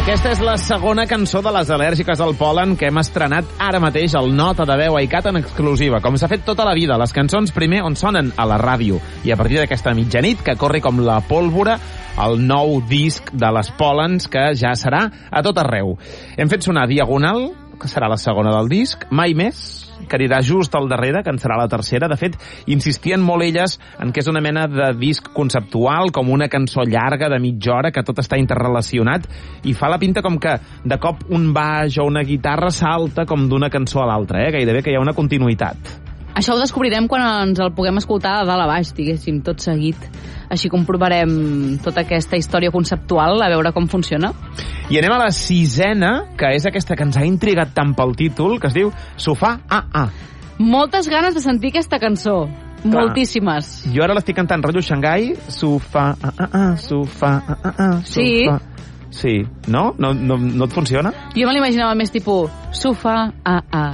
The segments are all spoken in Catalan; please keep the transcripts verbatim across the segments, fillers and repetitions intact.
Aquesta és la segona cançó de les al·lèrgiques al pol·len que hem estrenat ara mateix al Nota de Veu iCat en exclusiva, com s'ha fet tota la vida. Les cançons primer on sonen a la ràdio i a partir d'aquesta mitjanit que corri com la pólvora el nou disc de les Pol·lens que ja serà a tot arreu. Hem fet sonar Diagonal, que serà la segona del disc, Mai Més, que anirà just al darrere, que en serà la tercera. De fet, insistien molt elles en que és una mena de disc conceptual, com una cançó llarga de mitja hora, que tot està interrelacionat, i fa la pinta com que de cop un baix o una guitarra salta com d'una cançó a l'altra, eh? Gairebé que hi ha una continuïtat. Això ho descobrirem quan ens el puguem escoltar de dalt a baix, diguéssim, tot seguit. Així comprovarem tota aquesta història conceptual, a veure com funciona. I anem a la sisena, que és aquesta que ens ha intrigat tant pel títol, que es diu Sofà A A. Moltes ganes de sentir aquesta cançó. Clar. Moltíssimes. Jo ara l'estic cantant rotllo Xangai, Sofà A A, Sofà A A, sí. Sofà... Sí. No? No, no? No et funciona? Jo me l'imaginava més tipus Sofà A A.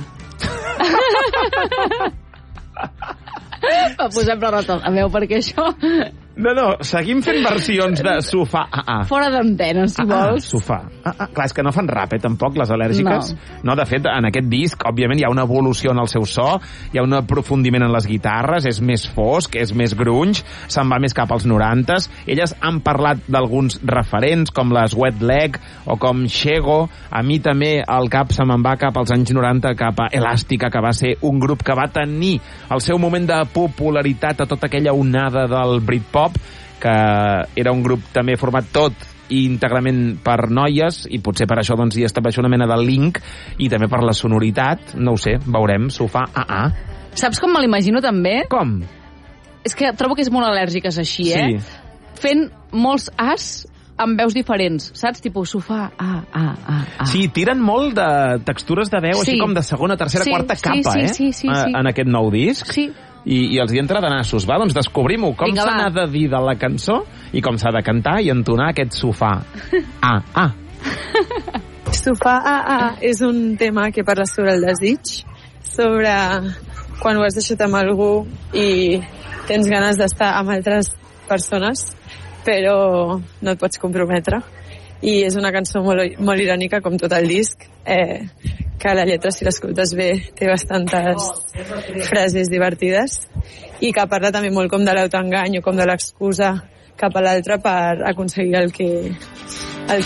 Va posar per la a veu, perquè això... No, no, seguim fent versions de Sofà A A. Fora d'antena, si ah, vols. Ah, sofà. Ah, ah. Clar, és que no fan rap, eh, tampoc, les al·lèrgiques. No. no, de fet, en aquest disc, òbviament, hi ha una evolució en el seu so, hi ha un aprofundiment en les guitarres, és més fosc, és més grunge, se'n va més cap als norantes. Elles han parlat d'alguns referents, com les Wet Leg o com Xego. A mi també el cap se me'n va cap als anys noranta, cap a Elàstica, que va ser un grup que va tenir el seu moment de popularitat a tota aquella onada del Britpop, que era un grup també format tot íntegrament per noies, i potser per això doncs, hi estableix una mena de link, i també per la sonoritat, no ho sé, veurem, Sofà A A. Saps com me l'imagino també? Com? És que trobo que és molt al·lèrgiques així, eh? Sí. Fent molts as amb veus diferents, saps? Tipus Sofà A, A, A, A. Sí, tiren molt de textures de veu, sí. Així com de segona, tercera, sí, quarta sí, capa, sí, eh? sí, sí, sí. En aquest nou disc. Sí. I, i els hi entra de nassos. Va, doncs descobrim-ho. Com Vinga, se n'ha de dir de la cançó i com s'ha de cantar i entonar aquest Sofà A A. Sofà A A és un tema que parla sobre el desig, sobre quan ho has deixat amb algú i tens ganes d'estar amb altres persones, però no et pots comprometre. I és una cançó molt, molt irònica, com tot el disc, eh, que la lletra, si l'escoltes bé, té bastantes frases divertides i que parla també molt com de l'autoengany o com de l'excusa cap a l'altre per aconseguir el que,